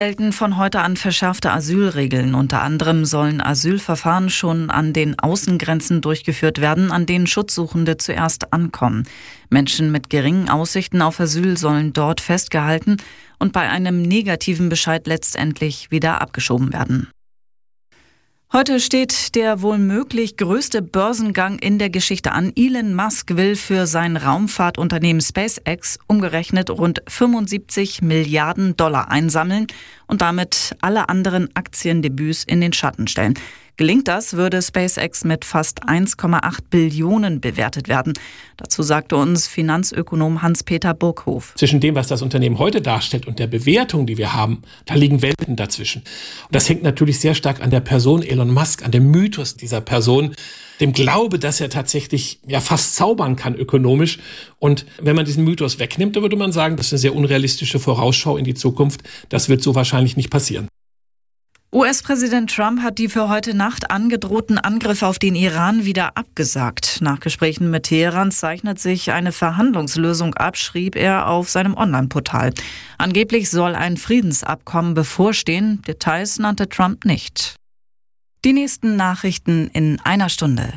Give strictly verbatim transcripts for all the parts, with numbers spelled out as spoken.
Gelten von heute an verschärfte Asylregeln. Unter anderem sollen Asylverfahren schon an den Außengrenzen durchgeführt werden, an denen Schutzsuchende zuerst ankommen. Menschen mit geringen Aussichten auf Asyl sollen dort festgehalten und bei einem negativen Bescheid letztendlich wieder abgeschoben werden. Heute steht der wohl möglich größte Börsengang in der Geschichte an. Elon Musk will für sein Raumfahrtunternehmen SpaceX umgerechnet rund fünfundsiebzig Milliarden Dollar einsammeln und damit alle anderen Aktiendebüts in den Schatten stellen. Gelingt das, würde SpaceX mit fast eins Komma acht Billionen bewertet werden. Dazu sagte uns Finanzökonom Hans-Peter Burghof. Zwischen dem, was das Unternehmen heute darstellt und der Bewertung, die wir haben, da liegen Welten dazwischen. Und das hängt natürlich sehr stark an der Person Elon Musk, an dem Mythos dieser Person, dem Glaube, dass er tatsächlich ja fast zaubern kann ökonomisch. Und wenn man diesen Mythos wegnimmt, dann würde man sagen, das ist eine sehr unrealistische Vorausschau in die Zukunft. Das wird so wahrscheinlich nicht passieren. U S-Präsident Trump hat die für heute Nacht angedrohten Angriffe auf den Iran wieder abgesagt. Nach Gesprächen mit Teheran zeichnet sich eine Verhandlungslösung ab, schrieb er auf seinem Online-Portal. Angeblich soll ein Friedensabkommen bevorstehen. Details nannte Trump nicht. Die nächsten Nachrichten in einer Stunde.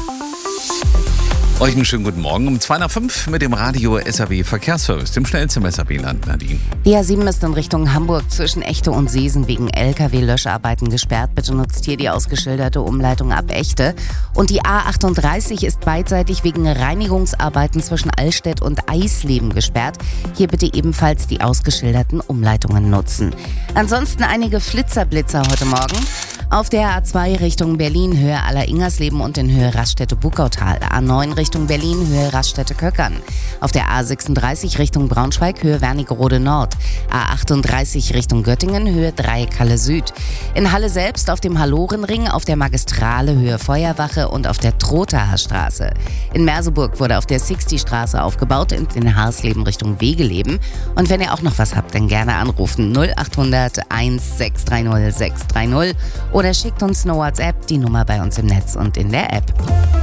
Euch einen schönen guten Morgen um zwei nach fünf mit dem Radio S A W Verkehrsservice, dem schnellsten S A W-Land, Nadine. Die A sieben ist in Richtung Hamburg zwischen Echte und Seesen wegen L K W-Löscharbeiten gesperrt. Bitte nutzt hier die ausgeschilderte Umleitung ab Echte. Und die A achtunddreißig ist beidseitig wegen Reinigungsarbeiten zwischen Allstedt und Eisleben gesperrt. Hier bitte ebenfalls die ausgeschilderten Umleitungen nutzen. Ansonsten einige Flitzerblitzer heute Morgen. Auf der A zwei Richtung Berlin, Höhe Aller-Ingersleben und in Höhe Raststätte-Bukautal. A neun Richtung Berlin, Höhe Raststätte-Köckern. Auf der A sechsunddreißig Richtung Braunschweig, Höhe Wernigerode Nord. A achtunddreißig Richtung Göttingen, Höhe Dreieckhalle Süd. In Halle selbst auf dem Hallorenring, auf der Magistrale, Höhe Feuerwache und auf der Trothaer Straße. In Merseburg wurde auf der Sixty-Straße aufgebaut, in Harsleben Richtung Wegeleben. Und wenn ihr auch noch was habt, dann gerne anrufen null acht hundert eins sechs drei null sechs drei null oder schickt uns eine WhatsApp, die Nummer bei uns im Netz und in der App.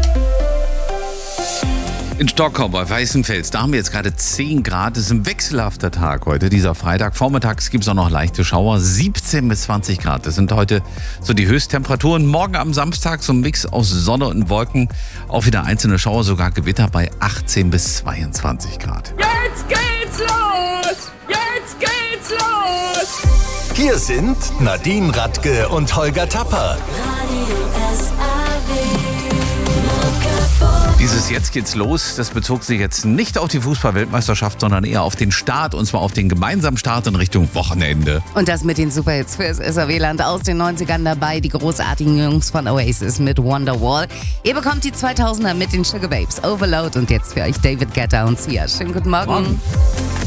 In Stockholm bei Weißenfels, da haben wir jetzt gerade zehn Grad. Es ist ein wechselhafter Tag heute, dieser Freitag. Vormittags gibt es auch noch leichte Schauer, siebzehn bis zwanzig Grad. Das sind heute so die Höchsttemperaturen. Morgen am Samstag so ein Mix aus Sonne und Wolken. Auch wieder einzelne Schauer, sogar Gewitter bei achtzehn bis zweiundzwanzig Grad. Jetzt geht's los! Jetzt geht's los! Hier sind Nadine Radke und Holger Tapper. Dieses Jetzt geht's los, das bezog sich jetzt nicht auf die Fußball-Weltmeisterschaft, sondern eher auf den Start, und zwar auf den gemeinsamen Start in Richtung Wochenende. Und das mit den Superhits fürs S A W-Land aus den neunzigern dabei, die großartigen Jungs von Oasis mit Wonderwall. Ihr bekommt die zweitausender mit den Sugar Babes, Overload und jetzt für euch David Guetta und Sia. Schönen guten Morgen. Morgen.